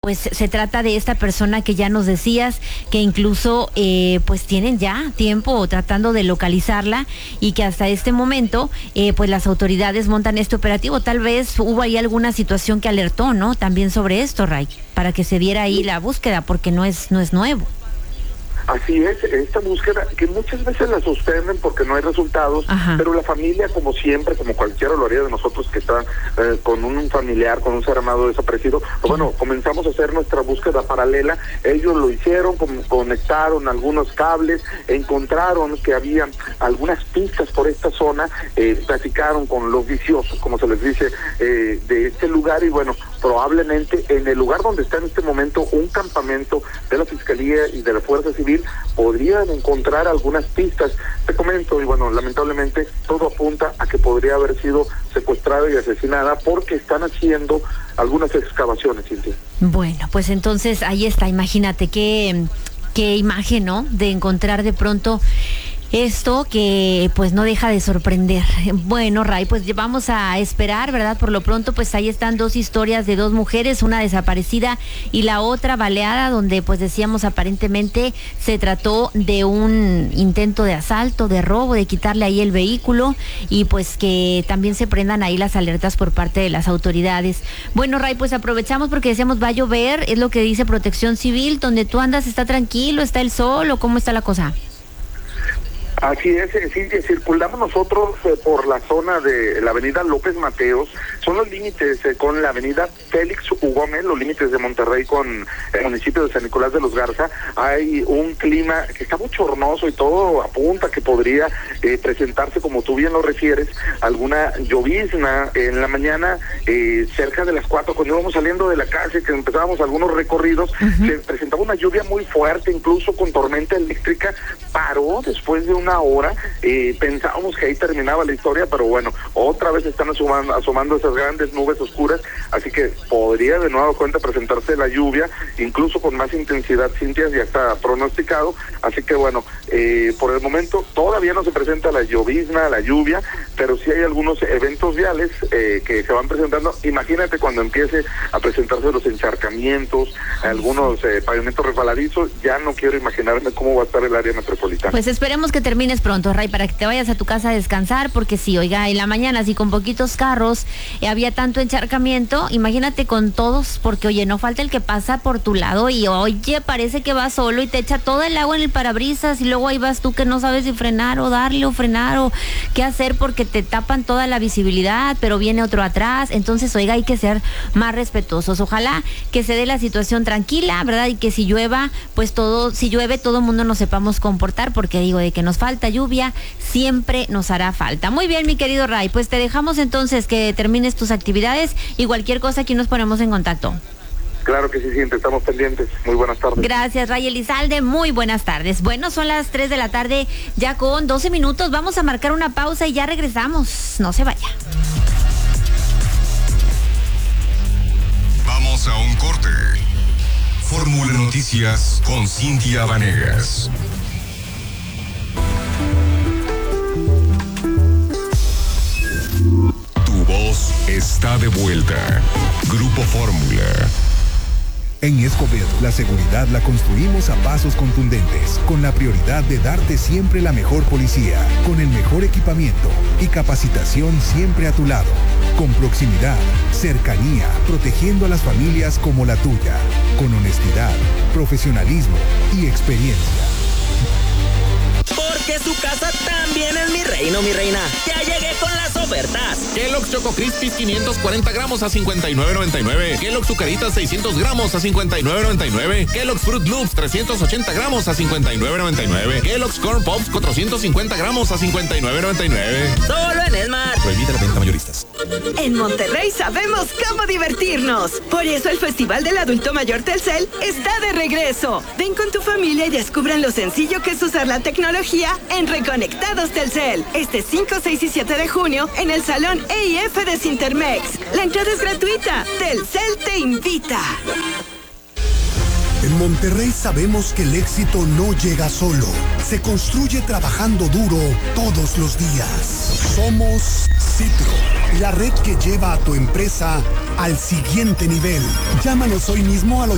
pues se trata de esta persona que ya nos decías, que incluso pues tienen ya tiempo tratando de localizarla y que hasta este momento pues las autoridades montan este operativo. Tal vez hubo ahí alguna situación que alertó, ¿no? También sobre esto, Ray, para que se diera ahí la búsqueda, porque no es nuevo. Así es, esta búsqueda que muchas veces la suspenden porque no hay resultados. Ajá. Pero la familia, como siempre, como cualquiera lo haría de nosotros que está con un familiar, con un ser amado desaparecido, pues bueno, comenzamos a hacer nuestra búsqueda paralela. Ellos lo hicieron, conectaron algunos cables, encontraron que había algunas pistas por esta zona, platicaron con los viciosos, como se les dice, de este lugar, y bueno, probablemente en el lugar donde está en este momento un campamento de la Fiscalía y de la Fuerza Civil podrían encontrar algunas pistas. Te comento, y bueno, lamentablemente todo apunta a que podría haber sido secuestrada y asesinada porque están haciendo algunas excavaciones, Cintia. Bueno, pues entonces ahí está, imagínate qué imagen, ¿no? De encontrar de pronto esto que pues no deja de sorprender. Bueno, Ray, pues vamos a esperar, ¿verdad? Por lo pronto, pues ahí están dos historias de dos mujeres, una desaparecida y la otra baleada, donde pues decíamos aparentemente se trató de un intento de asalto, de robo, de quitarle ahí el vehículo, y pues que también se prendan ahí las alertas por parte de las autoridades. Bueno, Ray, pues aprovechamos porque decíamos va a llover, es lo que dice Protección Civil. Donde tú andas, ¿está tranquilo? ¿Está el sol o cómo está la cosa? Así es, Cintia, circulamos nosotros por la zona de la avenida López Mateos, son los límites con la avenida Félix Ugómez, los límites de Monterrey con el municipio de San Nicolás de los Garza. Hay un clima que está bochornoso y todo apunta que podría presentarse, como tú bien lo refieres, alguna llovizna en la mañana, cerca de las 4, cuando íbamos saliendo de la casa y que empezábamos algunos recorridos. Se presentaba una lluvia muy fuerte, incluso con tormenta eléctrica. Paró después de una hora, pensábamos que ahí terminaba la historia, pero bueno, otra vez están asomando esas grandes nubes oscuras, así que podría de nuevo cuenta presentarse la lluvia, incluso con más intensidad, Cintia, ya está pronosticado, así que bueno, por el momento todavía no se presenta la llovizna, la lluvia, pero sí hay algunos eventos viales que se van presentando. Imagínate cuando empiece a presentarse los encharcamientos, algunos pavimentos resbaladizos, ya no quiero imaginarme cómo va a estar el área metropolitana. Pues esperemos que termines pronto, Ray, para que te vayas a tu casa a descansar, porque sí, oiga, en la mañana, si con poquitos carros había tanto encharcamiento, imagínate con todos, porque oye, no falta el que pasa por tu lado y oye, parece que va solo y te echa todo el agua en el parabrisas, y luego ahí vas tú que no sabes si frenar o darle o frenar o qué hacer, porque te tapan toda la visibilidad, pero viene otro atrás. Entonces, oiga, hay que ser más respetuosos. Ojalá que se dé la situación tranquila, ¿verdad? Y que si llueve, todo el mundo nos sepamos comportar, porque digo, de que nos falta lluvia, siempre nos hará falta. Muy bien, mi querido Ray, pues te dejamos entonces que termines tus actividades y cualquier cosa aquí nos ponemos en contacto. Claro que sí, estamos pendientes. Muy buenas tardes. Gracias, Ray Elizalde, muy buenas tardes. Bueno, son las 3 de la tarde, ya con 12 minutos. Vamos a marcar una pausa y ya regresamos. No se vaya. Vamos a un corte. Fórmula Noticias con Cintia Vanegas. Tu voz está de vuelta. Grupo Fórmula. En Escobedo, la seguridad la construimos a pasos contundentes, con la prioridad de darte siempre la mejor policía, con el mejor equipamiento y capacitación siempre a tu lado, con proximidad, cercanía, protegiendo a las familias como la tuya, con honestidad, profesionalismo y experiencia. Porque su casa también es mi reino, mi reina. Ya llegué con las ofertas. Kellogg's Choco Crispies 540 gramos a $59.99. Kellogg's Zucaritas 600 gramos a $59.99. Kellogg's Fruit Loops 380 gramos a $59.99. Kellogg's Corn Pops 450 gramos a $59.99. Solo en Esmart. Prohibida la venta mayoristas. En Monterrey sabemos cómo divertirnos. Por eso el Festival del Adulto Mayor Telcel está de regreso. Ven con tu familia y descubran lo sencillo que es usar la tecnología en Reconectados Telcel. Este 5, 6 y 7 de junio en el Salón EIF de Cintermex. La entrada es gratuita. Telcel te invita. En Monterrey sabemos que el éxito no llega solo. Se construye trabajando duro todos los días. Somos Citro, la red que lleva a tu empresa al siguiente nivel. Llámanos hoy mismo al